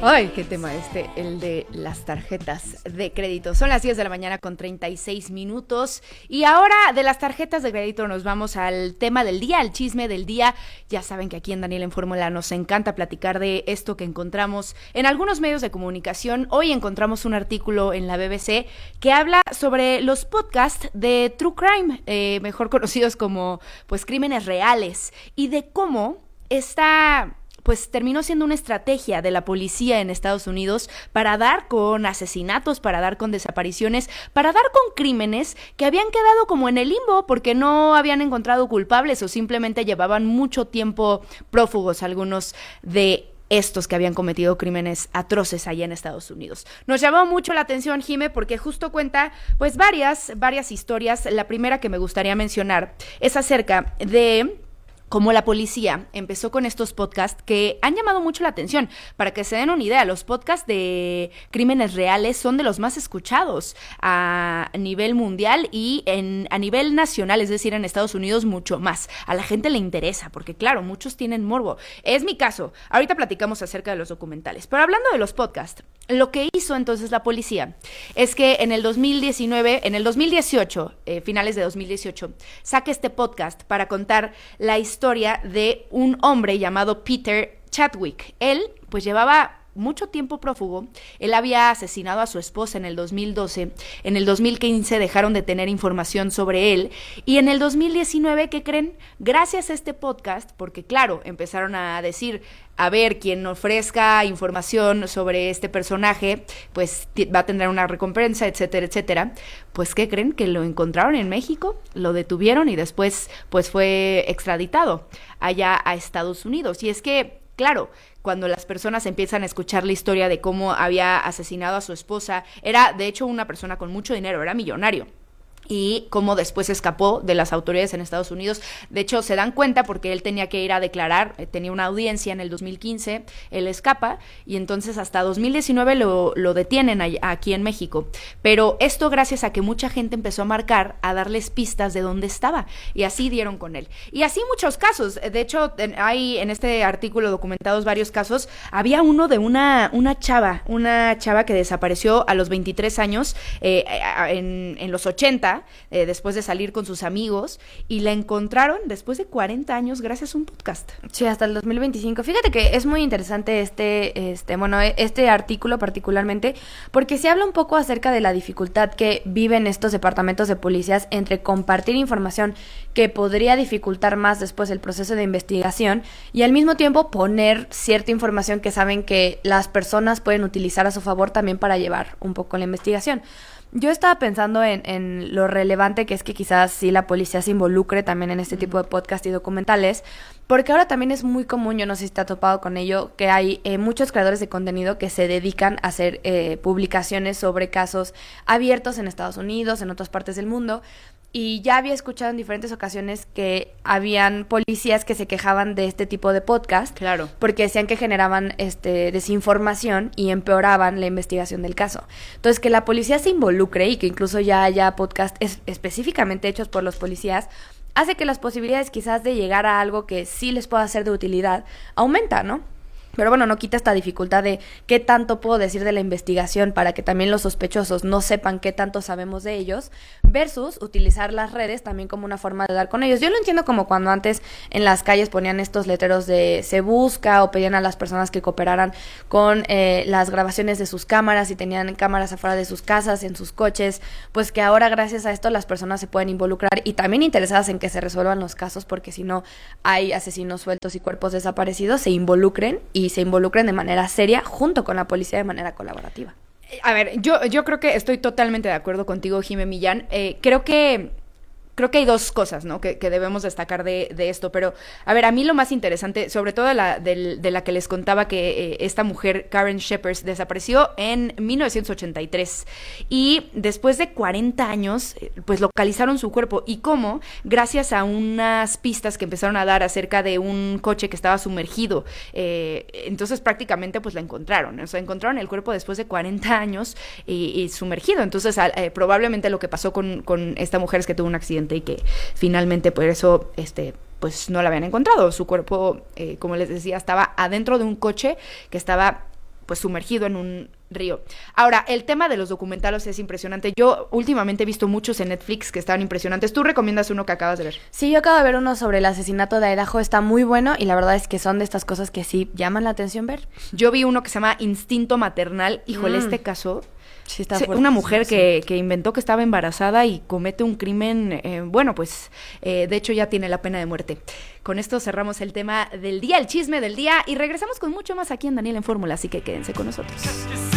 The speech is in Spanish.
Ay, qué tema el de las tarjetas de crédito. Son las 10 de la mañana con 36 minutos. Y ahora de las tarjetas de crédito nos vamos al tema del día, al chisme del día. Ya saben que aquí en Daniela en Fórmula nos encanta platicar de esto que encontramos en algunos medios de comunicación. Hoy encontramos un artículo en la BBC que habla sobre los podcasts de True Crime, mejor conocidos como pues crímenes reales, y de cómo pues terminó siendo una estrategia de la policía en Estados Unidos para dar con asesinatos, para dar con desapariciones, para dar con crímenes que habían quedado como en el limbo porque no habían encontrado culpables o simplemente llevaban mucho tiempo prófugos algunos de estos que habían cometido crímenes atroces allá en Estados Unidos. Nos llamó mucho la atención, Jime, porque justo cuenta pues varias historias. La primera que me gustaría mencionar es acerca de cómo la policía empezó con estos podcasts que han llamado mucho la atención. Para que se den una idea, los podcasts de crímenes reales son de los más escuchados a nivel mundial y a nivel nacional, es decir, en Estados Unidos mucho más. A la gente le interesa, porque claro, muchos tienen morbo. Es mi caso. Ahorita platicamos acerca de los documentales. Pero hablando de los podcasts, lo que hizo entonces la policía es que en el 2018, finales de 2018, saca este podcast para contar la historia de un hombre llamado Peter Chadwick. Él pues llevaba mucho tiempo prófugo. Él había asesinado a su esposa en el 2012. En el 2015 dejaron de tener información sobre él. Y en el 2019, ¿qué creen? Gracias a este podcast, porque claro, empezaron a decir, a ver, quien ofrezca información sobre este personaje, pues va a tener una recompensa, etcétera, etcétera. Pues, ¿qué creen? Que lo encontraron en México, lo detuvieron y después, pues, fue extraditado allá a Estados Unidos. Y es que, claro, cuando las personas empiezan a escuchar la historia de cómo había asesinado a su esposa, era de hecho una persona con mucho dinero, era millonario. Y cómo después escapó de las autoridades en Estados Unidos. De hecho, se dan cuenta porque él tenía que ir a declarar, tenía una audiencia en el 2015, él escapa y entonces hasta 2019 lo detienen aquí en México. Pero esto gracias a que mucha gente empezó a marcar, a darles pistas de dónde estaba y así dieron con él. Y así muchos casos. De hecho, hay en este artículo documentados varios casos. Había uno de una chava que desapareció a los 23 años en los 80. Después de salir con sus amigos, y la encontraron después de 40 años gracias a un podcast. Sí, hasta el 2025. Fíjate que es muy interesante este artículo particularmente, porque se habla un poco acerca de la dificultad que viven estos departamentos de policías entre compartir información que podría dificultar más después el proceso de investigación y al mismo tiempo poner cierta información que saben que las personas pueden utilizar a su favor también para llevar un poco la investigación. Yo estaba pensando en lo relevante que es que quizás sí la policía se involucre también en este tipo de podcast y documentales, porque ahora también es muy común, yo no sé si te has topado con ello, que hay muchos creadores de contenido que se dedican a hacer publicaciones sobre casos abiertos en Estados Unidos, en otras partes del mundo. Y ya había escuchado en diferentes ocasiones que habían policías que se quejaban de este tipo de podcast. Claro. Porque decían que generaban desinformación y empeoraban la investigación del caso. Entonces, que la policía se involucre y que incluso ya haya podcast específicamente hechos por los policías, hace que las posibilidades quizás de llegar a algo que sí les pueda ser de utilidad aumenta, ¿no? Pero bueno, no quita esta dificultad de qué tanto puedo decir de la investigación para que también los sospechosos no sepan qué tanto sabemos de ellos, versus utilizar las redes también como una forma de dar con ellos. Yo lo entiendo como cuando antes en las calles ponían estos letreros de se busca o pedían a las personas que cooperaran con las grabaciones de sus cámaras y tenían cámaras afuera de sus casas, en sus coches, pues que ahora gracias a esto las personas se pueden involucrar y también interesadas en que se resuelvan los casos, porque si no hay asesinos sueltos y cuerpos desaparecidos, se involucren de manera seria junto con la policía de manera colaborativa. A ver, yo creo que estoy totalmente de acuerdo contigo, Jimé Millán. Creo que hay dos cosas, ¿no? que debemos destacar de esto, pero a ver, a mí lo más interesante, sobre todo de la que les contaba que esta mujer, Karen Shepard, desapareció en 1983 y después de 40 años, pues localizaron su cuerpo. ¿Y cómo? Gracias a unas pistas que empezaron a dar acerca de un coche que estaba sumergido. Entonces prácticamente pues la encontraron, o sea, encontraron el cuerpo después de 40 años y sumergido. Entonces probablemente lo que pasó con esta mujer es que tuvo un accidente y que finalmente por eso pues no la habían encontrado. Su cuerpo, como les decía, estaba adentro de un coche que estaba pues sumergido en un río. Ahora, el tema de los documentales es impresionante. Yo últimamente he visto muchos en Netflix que estaban impresionantes. ¿Tú recomiendas uno que acabas de ver? Sí, yo acabo de ver uno sobre el asesinato de Idaho, está muy bueno y la verdad es que son de estas cosas que sí llaman la atención ver. Yo vi uno que se llama Instinto Maternal. Híjole, este caso... Sí, está fuerte. Una mujer que inventó que estaba embarazada y comete un crimen, de hecho ya tiene la pena de muerte. Con esto cerramos el tema del día, el chisme del día, y regresamos con mucho más aquí en Daniela en Fórmula, así que quédense con nosotros.